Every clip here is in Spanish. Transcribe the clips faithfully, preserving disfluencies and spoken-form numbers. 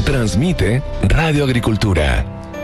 Transmite Radio Agricultura.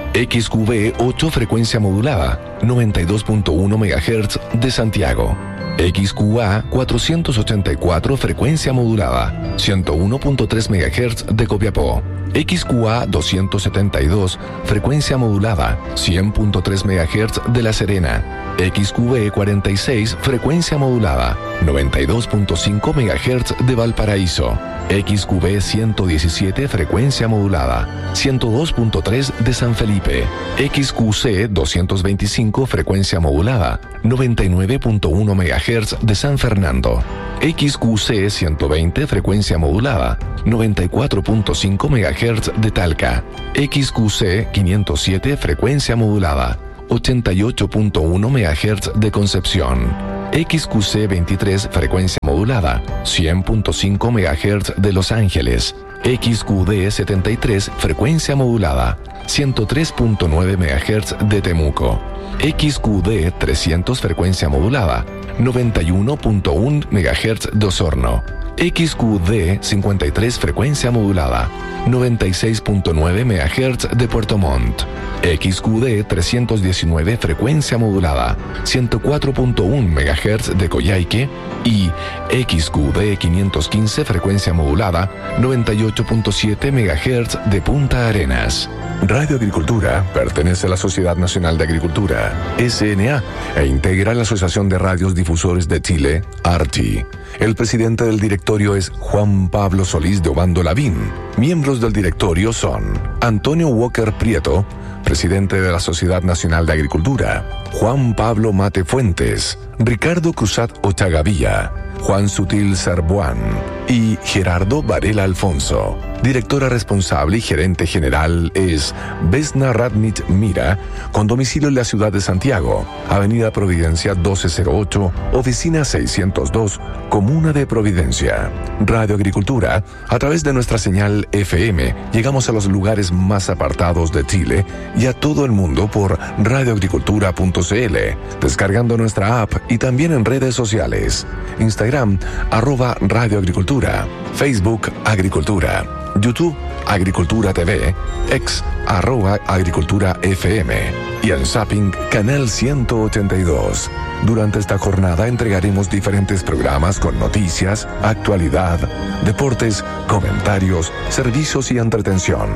X Q V ocho frecuencia modulada, noventa y dos punto uno megahertz de Santiago. X Q A cuatrocientos ochenta y cuatro frecuencia modulada, ciento uno punto tres megahertz de Copiapó. X Q A doscientos setenta y dos frecuencia modulada, cien punto tres megahertz de La Serena. X Q V cuarenta y seis frecuencia modulada, noventa y dos punto cinco megahertz de Valparaíso. X Q V ciento diecisiete frecuencia modulada, ciento dos punto tres de San Felipe. X Q C doscientos veinticinco frecuencia modulada, noventa y nueve punto uno megahertz de San Fernando. X Q C ciento veinte frecuencia modulada, noventa y cuatro punto cinco megahertz de Talca. X Q C quinientos siete frecuencia modulada, ochenta y ocho punto uno megahertz de Concepción. X Q C veintitrés frecuencia modulada, cien punto cinco megahertz de Los Ángeles. X Q D setenta y tres frecuencia modulada, ciento tres punto nueve megahertz de Temuco. X Q D trescientos frecuencia modulada, noventa y uno punto uno megahertz de Osorno. X Q D cincuenta y tres frecuencia modulada, noventa y seis punto nueve megahertz de Puerto Montt. X Q D trescientos diecinueve frecuencia modulada, ciento cuatro punto uno megahertz de Coyhaique. Y X Q D quinientos quince frecuencia modulada, noventa y ocho punto siete megahertz de Punta Arenas. Radio Agricultura pertenece a la Sociedad Nacional de Agricultura, S N A, e integra la Asociación de Radios Difusores de Chile, A R T I. El presidente del directorio es Juan Pablo Solís de Obando Lavín. Miembros del directorio son Antonio Walker Prieto, presidente de la Sociedad Nacional de Agricultura; Juan Pablo Mate Fuentes; Ricardo Cruzat Ochagavía; Juan Sutil Serbuán y Gerardo Varela Alfonso. Directora responsable y gerente general es Vesna Radnich Mira, con domicilio en la ciudad de Santiago, Avenida Providencia doce cero ocho, Oficina seiscientos dos, Comuna de Providencia. Radio Agricultura, a través de nuestra señal F M, llegamos a los lugares más apartados de Chile y a todo el mundo por radioagricultura punto c l, descargando nuestra app y también en redes sociales. Instagram, arroba Radio Agricultura; Facebook, Agricultura; YouTube, Agricultura T V; X, arroba Agricultura F M; y en Zapping, Canal ciento ochenta y dos. Durante esta jornada entregaremos diferentes programas con noticias, actualidad, deportes, comentarios, servicios y entretención.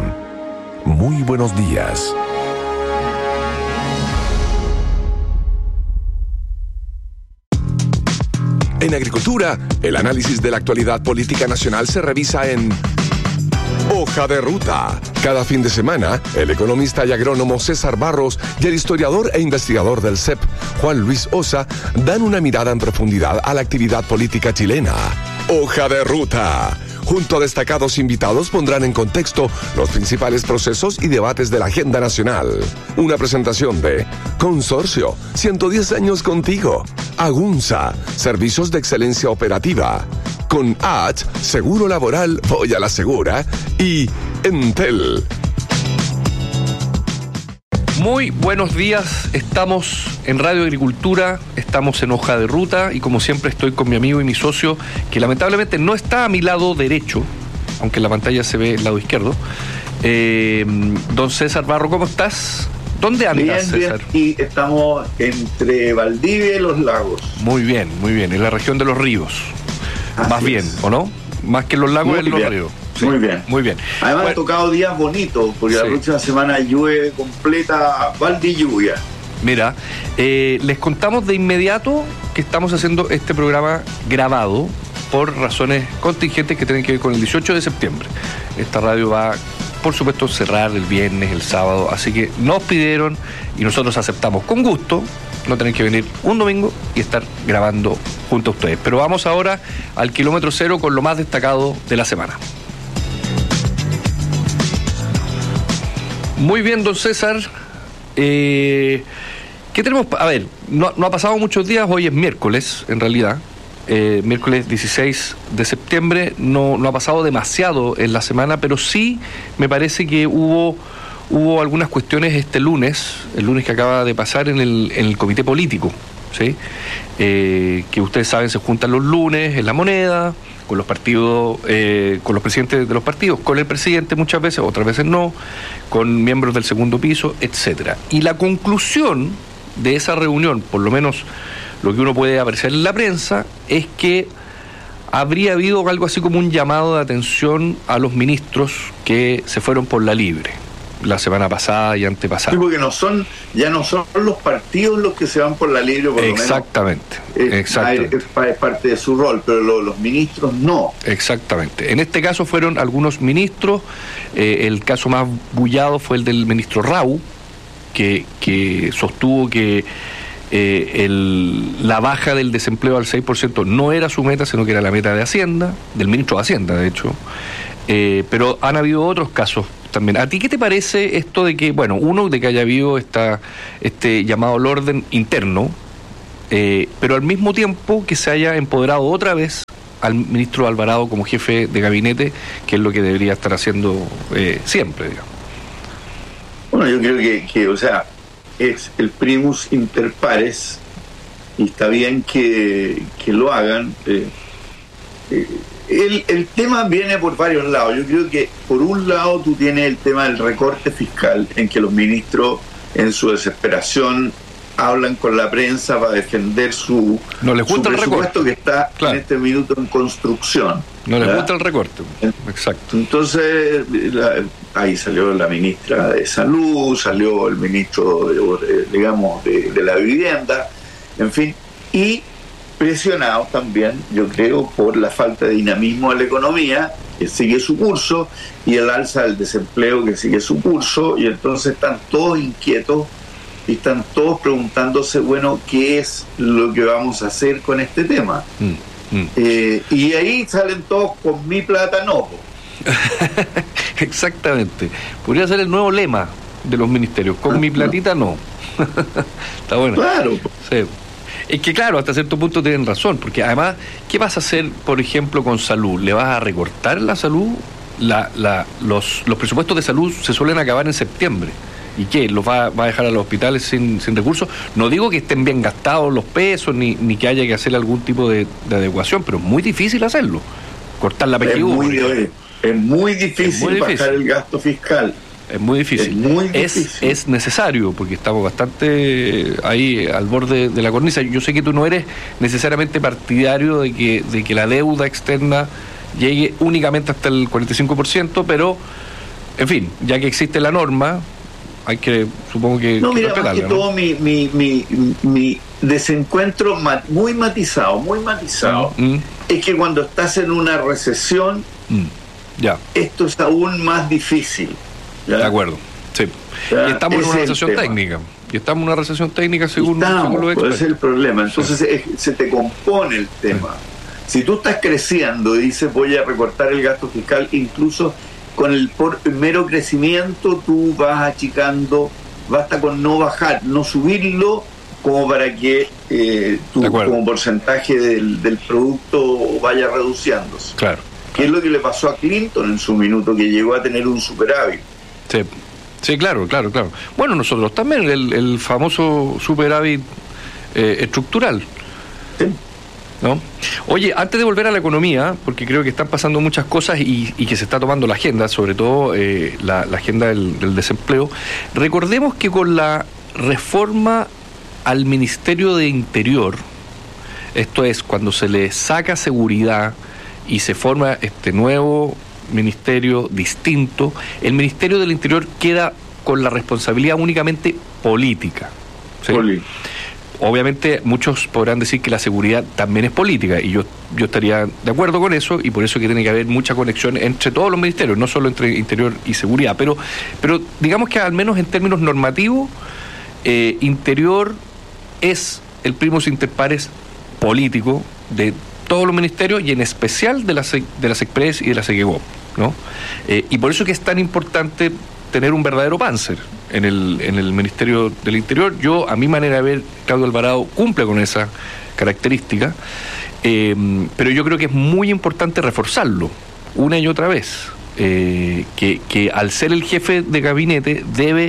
Muy buenos días. En Agricultura, el análisis de la actualidad política nacional se revisa en Hoja de Ruta. Cada fin de semana, el economista y agrónomo César Barros y el historiador e investigador del C E P, Juan Luis Osa, dan una mirada en profundidad a la actividad política chilena. Hoja de Ruta. Junto a destacados invitados pondrán en contexto los principales procesos y debates de la agenda nacional. Una presentación de Consorcio, ciento diez años contigo. Agunza, servicios de excelencia operativa. Con H, Seguro Laboral, voy a la segura. Y Entel. Muy buenos días, estamos en Radio Agricultura, estamos en Hoja de Ruta y como siempre estoy con mi amigo y mi socio que lamentablemente no está a mi lado derecho, aunque en la pantalla se ve el lado izquierdo. Eh, don César Barro, ¿cómo estás? ¿Dónde andas, bien, César? Bien, y estamos entre Valdivia y Los Lagos. Muy bien, muy bien, en la región de los ríos. Así Más bien, es. ¿O no? Más que los lagos, en los ríos. Sí, muy bien. Muy bien. Además bueno, ha tocado días bonitos, porque sí. La próxima semana llueve completa balde y lluvia. Mira, eh, les contamos de inmediato que estamos haciendo este programa grabado por razones contingentes que tienen que ver con el dieciocho de septiembre. Esta radio va, por supuesto, a cerrar el viernes, el sábado, así que nos pidieron y nosotros aceptamos con gusto no tener que venir un domingo y estar grabando junto a ustedes. Pero vamos ahora al kilómetro cero con lo más destacado de la semana. Muy bien, don César. Eh, ¿Qué tenemos? A ver, no, no ha pasado muchos días, hoy es miércoles, en realidad. Eh, miércoles dieciséis de septiembre, no, no ha pasado demasiado en la semana, pero sí me parece que hubo, hubo algunas cuestiones este lunes, el lunes que acaba de pasar en el, en el comité político. ¿sí? Eh, que ustedes saben se juntan los lunes en La Moneda, con los partidos, eh, con los presidentes de los partidos, con el presidente muchas veces, otras veces no, con miembros del segundo piso, etcétera. Y la conclusión de esa reunión, por lo menos lo que uno puede apreciar en la prensa, es que habría habido algo así como un llamado de atención a los ministros que se fueron por la libre la semana pasada y antepasada. Sí, porque no son, ya no son los partidos los que se van por la libre, por exactamente, lo menos. Exactamente. Es, es parte de su rol, pero lo, los ministros no. Exactamente. En este caso fueron algunos ministros, eh, el caso más bullado fue el del ministro Rau, que, que sostuvo que eh, el, la baja del desempleo al seis por ciento no era su meta, sino que era la meta de Hacienda, del ministro de Hacienda, de hecho. Eh, pero han habido otros casos también. ¿A ti qué te parece esto de que, bueno, uno, de que haya habido esta, este llamado al orden interno, eh, pero al mismo tiempo que se haya empoderado otra vez al ministro Alvarado como jefe de gabinete, que es lo que debería estar haciendo eh, siempre, digamos? Bueno, yo creo que, que, o sea, es el primus inter pares, y está bien que, que lo hagan. Eh, eh, El, el tema viene por varios lados. Yo creo que por un lado tú tienes el tema del recorte fiscal, en que los ministros en su desesperación hablan con la prensa para defender su, no les gusta su el presupuesto recorte, que está claro. en este minuto en construcción. No les gusta el recorte, exacto. Entonces la, ahí salió la ministra de Salud, salió el ministro de, de, digamos de, de la Vivienda, en fin, y presionados también, yo creo, por la falta de dinamismo de la economía, que sigue su curso, y el alza del desempleo, que sigue su curso, y entonces están todos inquietos y están todos preguntándose, bueno, ¿qué es lo que vamos a hacer con este tema? Mm, mm. Eh, y ahí salen todos con mi plata no. Exactamente. Podría ser el nuevo lema de los ministerios, con ah, mi platita no. Está bueno. Claro. Sí. Es que claro, hasta cierto punto tienen razón, porque además, ¿qué vas a hacer, por ejemplo, con salud? ¿Le vas a recortar la salud? La, la, los, los presupuestos de salud se suelen acabar en septiembre. ¿Y qué? ¿Los va, va a dejar a los hospitales sin, sin recursos? No digo que estén bien gastados los pesos, ni, ni que haya que hacer algún tipo de, de adecuación, pero es muy difícil hacerlo. Cortar la P G U. Es muy, es muy difícil es muy difícil bajar el gasto fiscal. Es muy difícil. Es, muy difícil. Es, es necesario, porque estamos bastante ahí al borde de la cornisa. Yo sé que tú no eres necesariamente partidario de que, de que la deuda externa llegue únicamente hasta el cuarenta y cinco por ciento, pero, en fin, ya que existe la norma, hay que, supongo que... No, que mira, más que ¿no? todo mi, mi, mi, mi desencuentro mat, muy matizado, muy matizado, mm. es que cuando estás en una recesión, mm. ya. esto es aún más difícil. ¿Ya? De acuerdo, sí. Ya, y estamos en una recesión técnica. Y estamos en una recesión técnica según, estamos, según lo ese es el problema. Entonces sí. es, se te compone el tema. Sí. Si tú estás creciendo y dices voy a recortar el gasto fiscal, incluso con el por, mero crecimiento tú vas achicando, basta con no bajar, no subirlo como para que eh, tu como porcentaje del, del producto vaya reduciéndose. Claro. Que es lo que le pasó a Clinton en su minuto, que llegó a tener un superávit. Sí, sí, claro, claro, claro. Bueno, nosotros también, el, el famoso superávit eh, estructural. Sí. ¿No? Oye, antes de volver a la economía, porque creo que están pasando muchas cosas y, y que se está tomando la agenda, sobre todo eh, la, la agenda del, del desempleo, recordemos que con la reforma al Ministerio de Interior, esto es, cuando se le saca seguridad y se forma este nuevo ministerio distinto, el Ministerio del Interior queda con la responsabilidad únicamente política. ¿Sí? Poli. Obviamente muchos podrán decir que la seguridad también es política, y yo, yo estaría de acuerdo con eso, y por eso que tiene que haber mucha conexión entre todos los ministerios, no solo entre Interior y Seguridad, pero, pero digamos que al menos en términos normativos, eh, Interior es el primus inter pares político de todos los ministerios, y en especial de la, de la SECPRES y de la SEGEGOP, ¿no? Eh, y por eso que es tan importante tener un verdadero Panzer en el, en el Ministerio del Interior. Yo, a mi manera de ver, Claudio Alvarado cumple con esa característica, eh, pero yo creo que es muy importante reforzarlo una y otra vez, eh, que, que al ser el jefe de gabinete debe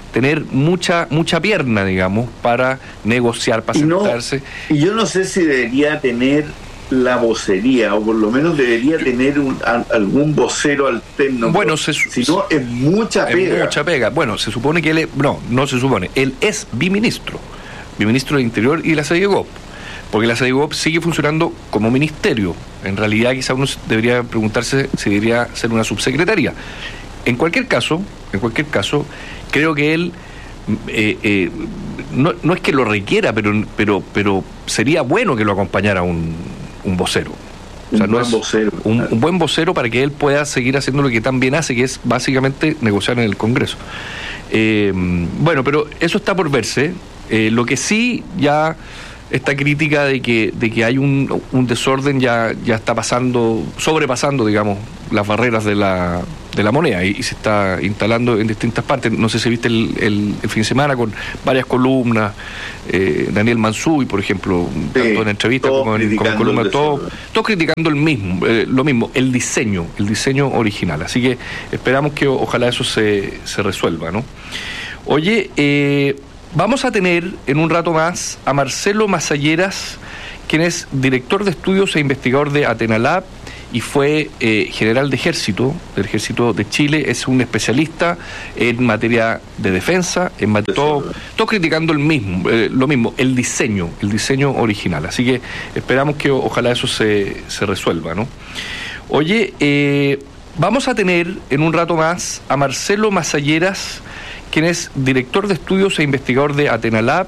tener mucha mucha pierna, digamos, para negociar, para y sentarse. No, y yo no sé si debería tener la vocería, o por lo menos debería tener un, a, algún vocero alterno. Bueno, se, si no, es mucha pega. Es mucha pega. Bueno, se supone que él es, no, no se supone, él es biministro, biministro del Interior y de la SEDIEGOP, porque la SEDIEGOP sigue funcionando como ministerio. En realidad, quizá uno debería preguntarse si debería ser una subsecretaría. En cualquier caso, en cualquier caso, creo que él eh, eh, no, no es que lo requiera, pero, pero, pero sería bueno que lo acompañara un un vocero. O sea, un, no buen es vocero un, claro. un buen vocero para que él pueda seguir haciendo lo que tan bien hace, que es básicamente negociar en el Congreso. Eh, bueno, pero eso está por verse. Eh, lo que sí, ya esta crítica de que de que hay un, un desorden ya ya está pasando, sobrepasando, digamos, las barreras de la de la moneda y, y se está instalando en distintas partes. No sé si viste el, el, el fin de semana con varias columnas, eh, Daniel Mansuy, por ejemplo, sí, tanto en entrevistas como en como columnas, todos todo criticando el mismo, eh, lo mismo, el diseño, el diseño original. Así que esperamos que ojalá eso se, se resuelva, ¿no? Oye, eh, vamos a tener en un rato más a Marcelo Masalleras, quien es director de estudios e investigador de Atenalab y fue eh, general de ejército, del ejército de Chile. Es un especialista en materia de defensa, en mat- todo, todo criticando el mismo, eh, lo mismo, el diseño, el diseño original. Así que esperamos que ojalá eso se, se resuelva, ¿no? Oye, eh, vamos a tener en un rato más a Marcelo Masalleras, quien es director de estudios e investigador de Atenalab